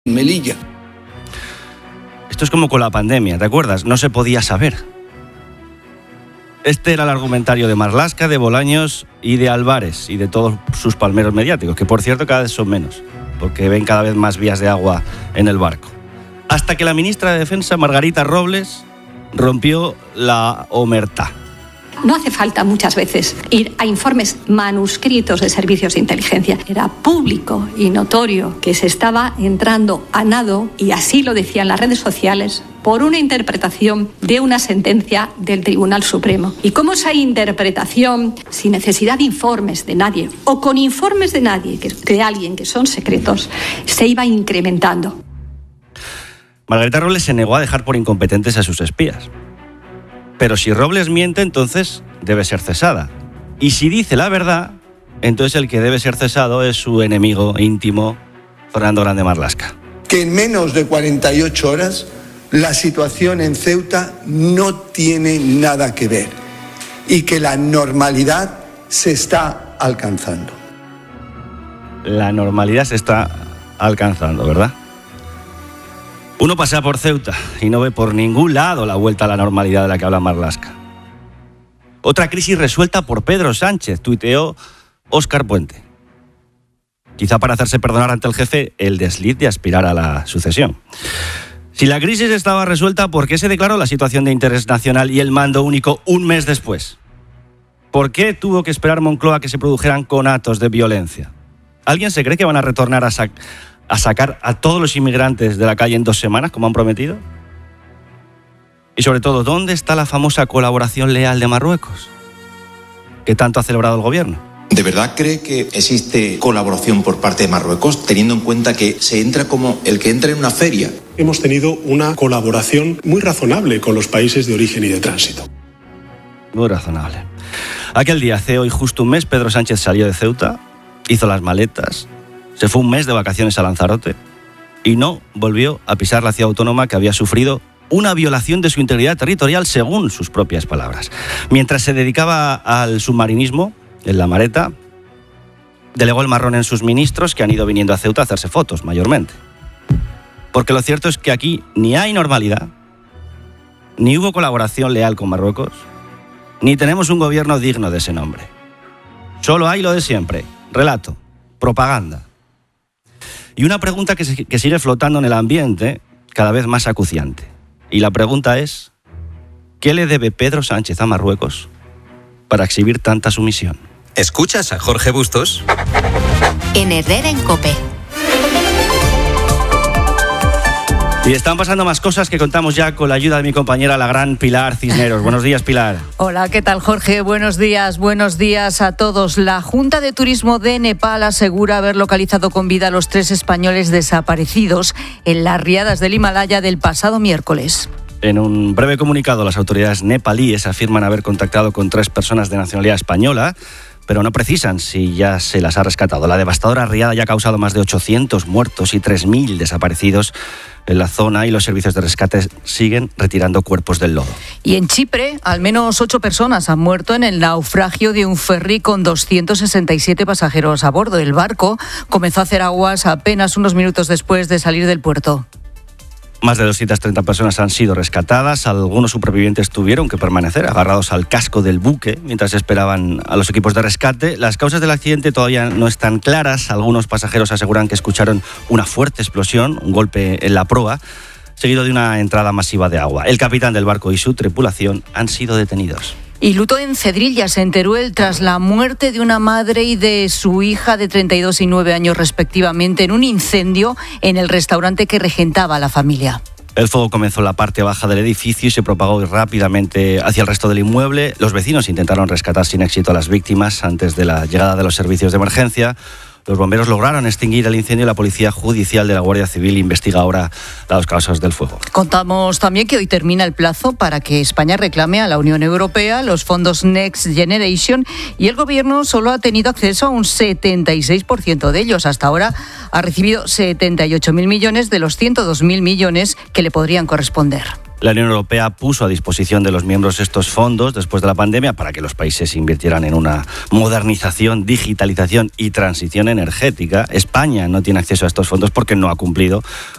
Melilla. Esto es como con la pandemia, ¿te acuerdas? No se podía saber. Este era el argumentario de Marlaska, de Bolaños y de Álvarez y de todos sus palmeros mediáticos, que por cierto cada vez son menos, porque ven cada vez más vías de agua en el barco. Hasta que la ministra de Defensa, Margarita Robles, rompió la omertá. No hace falta muchas veces ir a informes manuscritos de servicios de inteligencia. Era público y notorio que se estaba entrando a nado, y así lo decían las redes sociales, por una interpretación de una sentencia del Tribunal Supremo. Y cómo esa interpretación, sin necesidad de informes de nadie, o con informes de nadie, de alguien que son secretos, se iba incrementando. Margarita Robles se negó a dejar por incompetentes a sus espías. Pero si Robles miente, entonces debe ser cesada. Y si dice la verdad, entonces el que debe ser cesado es su enemigo íntimo, Fernando Grande Marlaska. Que en menos de 48 horas la situación en Ceuta no tiene nada que ver y que la normalidad se está alcanzando. La normalidad se está alcanzando, ¿verdad? Uno pasea por Ceuta y no ve por ningún lado la vuelta a la normalidad de la que habla Marlaska. Otra crisis resuelta por Pedro Sánchez, tuiteó Óscar Puente. Quizá para hacerse perdonar ante el jefe el desliz de aspirar a la sucesión. Si la crisis estaba resuelta, ¿por qué se declaró la situación de interés nacional y el mando único un mes después? ¿Por qué tuvo que esperar Moncloa que se produjeran conatos de violencia? ¿Alguien se cree que van a retornar a sacar a todos los inmigrantes de la calle en 2 semanas, como han prometido? Y sobre todo, ¿dónde está la famosa colaboración leal de Marruecos, que tanto ha celebrado el gobierno? ¿De verdad cree que existe colaboración por parte de Marruecos, teniendo en cuenta que se entra como el que entra en una feria? Hemos tenido una colaboración muy razonable con los países de origen y de tránsito. Muy razonable. Aquel día, hace hoy justo un mes, Pedro Sánchez salió de Ceuta, hizo las maletas, se fue un mes de vacaciones a Lanzarote y no volvió a pisar la ciudad autónoma que había sufrido una violación de su integridad territorial, según sus propias palabras. Mientras se dedicaba al submarinismo, en La Mareta, delegó el marrón en sus ministros, que han ido viniendo a Ceuta a hacerse fotos, mayormente. Porque lo cierto es que aquí ni hay normalidad, ni hubo colaboración leal con Marruecos, ni tenemos un gobierno digno de ese nombre. Solo hay lo de siempre: relato, propaganda. Y una pregunta que sigue flotando en el ambiente, cada vez más acuciante. Y la pregunta es: ¿qué le debe Pedro Sánchez a Marruecos para exhibir tanta sumisión? ¿Escuchas a Jorge Bustos? En Herrera en COPE. Y están pasando más cosas que contamos ya con la ayuda de mi compañera, la gran Pilar Cisneros. Buenos días, Pilar. Hola, ¿qué tal, Jorge? Buenos días a todos. La Junta de Turismo de Nepal asegura haber localizado con vida a los 3 españoles desaparecidos en las riadas del Himalaya del pasado miércoles. En un breve comunicado, las autoridades nepalíes afirman haber contactado con 3 personas de nacionalidad española, pero no precisan si ya se las ha rescatado. La devastadora riada ya ha causado más de 800 muertos y 3.000 desaparecidos en la zona, y los servicios de rescate siguen retirando cuerpos del lodo. Y en Chipre, al menos 8 personas han muerto en el naufragio de un ferry con 267 pasajeros a bordo. El barco comenzó a hacer aguas apenas unos minutos después de salir del puerto. Más de 230 personas han sido rescatadas. Algunos supervivientes tuvieron que permanecer agarrados al casco del buque mientras esperaban a los equipos de rescate. Las causas del accidente todavía no están claras. Algunos pasajeros aseguran que escucharon una fuerte explosión, un golpe en la proa, seguido de una entrada masiva de agua. El capitán del barco y su tripulación han sido detenidos. Y luto en Cedrillas, en Teruel, tras la muerte de una madre y de su hija de 32 y 9 años respectivamente en un incendio en el restaurante que regentaba la familia. El fuego comenzó en la parte baja del edificio y se propagó rápidamente hacia el resto del inmueble. Los vecinos intentaron rescatar sin éxito a las víctimas antes de la llegada de los servicios de emergencia. Los bomberos lograron extinguir el incendio y la Policía Judicial de la Guardia Civil investiga ahora las causas del fuego. Contamos también que hoy termina el plazo para que España reclame a la Unión Europea los fondos Next Generation, y el Gobierno solo ha tenido acceso a un 76% de ellos. Hasta ahora ha recibido 78.000 millones de los 102.000 millones que le podrían corresponder. La Unión Europea puso a disposición de los miembros estos fondos después de la pandemia para que los países invirtieran en una modernización, digitalización y transición energética. España no tiene acceso a estos fondos porque no ha cumplido